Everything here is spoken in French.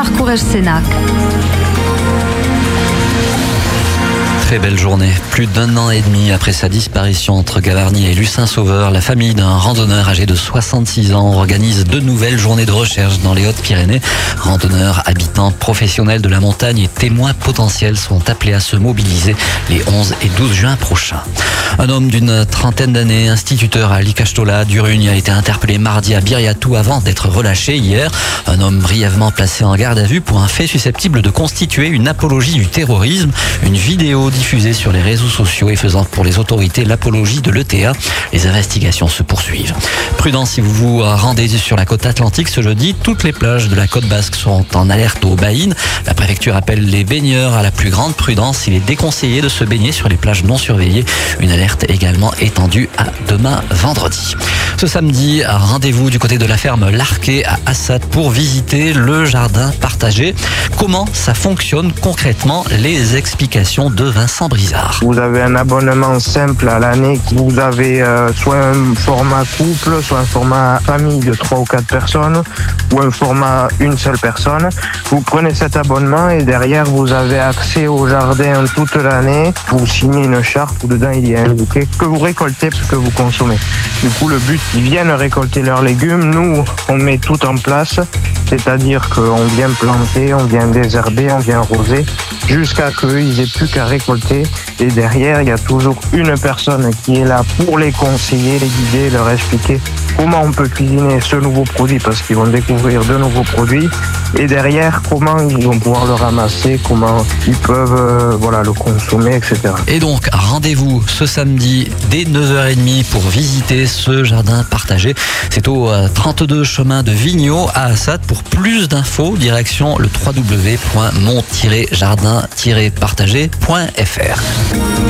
Courage Sénac. Très belle journée. Plus d'1 an et demi après sa disparition entre Gavarnie et Lucin-Sauveur, la famille d'un randonneur âgé de 66 ans organise de nouvelles journées de recherche dans les Hautes-Pyrénées. Randonneurs, habitants, professionnels de la montagne et témoins potentiels sont appelés à se mobiliser les 11 et 12 juin prochains. Un homme d'une trentaine d'années, instituteur à Licastola, Durugne, a été interpellé mardi à Biriatou avant d'être relâché hier. Un homme brièvement placé en garde à vue pour un fait susceptible de constituer une apologie du terrorisme. Une vidéo diffusée sur les réseaux sociaux et faisant pour les autorités l'apologie de l'ETA. Les investigations se poursuivent. Prudence si vous vous rendez sur la côte atlantique ce jeudi. Toutes les plages de la côte basque sont en alerte aux baïnes. La préfecture appelle les baigneurs à la plus grande prudence. Il est déconseillé de se baigner sur les plages non surveillées. Une alerte également étendue à demain vendredi. Ce samedi, rendez-vous du côté de la ferme Larquet à Assat pour visiter le jardin partagé. Comment ça fonctionne concrètement? Les explications de Vincent Brizard. Vous avez un abonnement simple à l'année. Vous avez soit un format couple, soit un format famille de 3 ou 4 personnes, ou un format une seule personne. Vous prenez cet abonnement et derrière vous avez accès au jardin toute l'année. Vous signez une charte où dedans il y a indiqué que vous récoltez ce que vous consommez. Du coup le but, ils viennent récolter leurs légumes. Nous, on met tout en place. C'est-à-dire qu'on vient planter, on vient désherber, on vient arroser, jusqu'à qu'ils n'aient plus qu'à récolter. Et derrière, il y a toujours une personne qui est là pour les conseiller, les guider, leur expliquer comment on peut cuisiner ce nouveau produit, parce qu'ils vont découvrir de nouveaux produits. Et derrière, comment ils vont pouvoir le ramasser, comment ils peuvent le consommer, etc. Et donc, rendez-vous ce samedi dès 9h30 pour visiter ce jardin partagé. C'est au 32 chemin de Vigneault à Assat. Pour plus d'infos, direction le www.mont-jardin-partagé.fr.